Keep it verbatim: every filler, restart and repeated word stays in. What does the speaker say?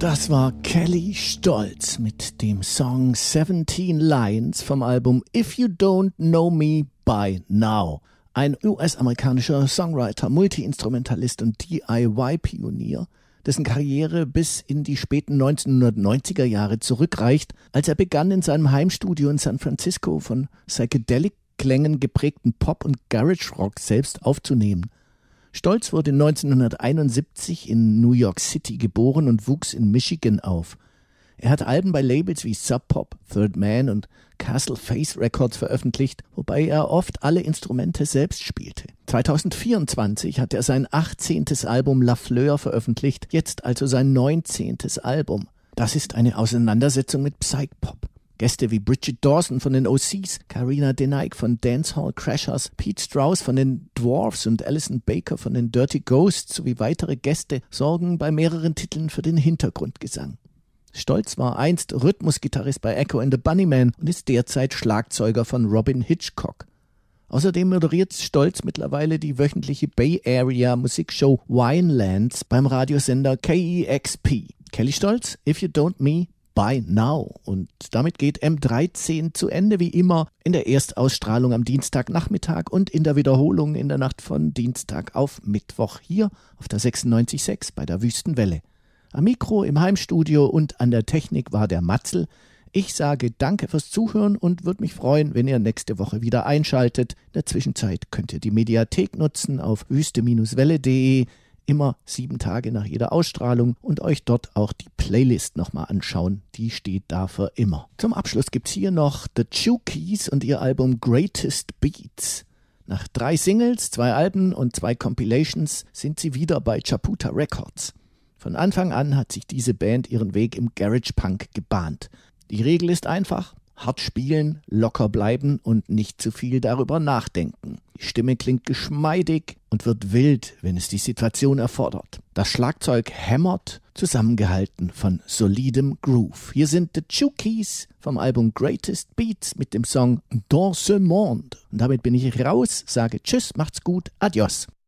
Das war Kelly Stolz mit dem Song seventeen Lines vom Album If You Don't Know Me By Now. Ein U S-amerikanischer Songwriter, Multi-Instrumentalist und D I Y-Pionier, dessen Karriere bis in die späten neunzehnhundertneunziger Jahre zurückreicht, als er begann, in seinem Heimstudio in San Francisco von Psychedelic-Klängen geprägten Pop- und Garage-Rock selbst aufzunehmen. Stolz wurde neunzehnhunderteinundsiebzig in New York City geboren und wuchs in Michigan auf. Er hat Alben bei Labels wie Sub Pop, Third Man und Castle Face Records veröffentlicht, wobei er oft alle Instrumente selbst spielte. zweitausendvierundzwanzig hat er sein achtzehntes Album La Fleur veröffentlicht, jetzt also sein neunzehntes Album. Das ist eine Auseinandersetzung mit Psych-Pop. Gäste wie Bridget Dawson von den O Cs, Karina Denaik von Dancehall Crashers, Pete Strauss von den Dwarfs und Alison Baker von den Dirty Ghosts sowie weitere Gäste sorgen bei mehreren Titeln für den Hintergrundgesang. Stolz war einst Rhythmusgitarrist bei Echo and the Bunnymen und ist derzeit Schlagzeuger von Robin Hitchcock. Außerdem moderiert Stolz mittlerweile die wöchentliche Bay Area Musikshow Winelands beim Radiosender K E X P. Kelly Stolz, If You Don't Me By Now. Und damit geht M dreizehn zu Ende, wie immer, in der Erstausstrahlung am Dienstagnachmittag und in der Wiederholung in der Nacht von Dienstag auf Mittwoch hier auf der sechsundneunzig Komma sechs bei der Wüstenwelle. Am Mikro, im Heimstudio und an der Technik war der Matzel. Ich sage danke fürs Zuhören und würde mich freuen, wenn ihr nächste Woche wieder einschaltet. In der Zwischenzeit könnt ihr die Mediathek nutzen auf wüste Bindestrich welle Punkt de, immer sieben Tage nach jeder Ausstrahlung, und euch dort auch die Playlist nochmal anschauen. Die steht da für immer. Zum Abschluss gibt's hier noch The Chukis und ihr Album Greatest Beats. Nach drei Singles, zwei Alben und zwei Compilations sind sie wieder bei Chaputa Records. Von Anfang an hat sich diese Band ihren Weg im Garage Punk gebahnt. Die Regel ist einfach: hart spielen, locker bleiben und nicht zu viel darüber nachdenken. Die Stimme klingt geschmeidig und wird wild, wenn es die Situation erfordert. Das Schlagzeug hämmert, zusammengehalten von solidem Groove. Hier sind The Chukis vom Album Greatest Beats mit dem Song Dans ce monde. Und damit bin ich raus, sage Tschüss, macht's gut, adios.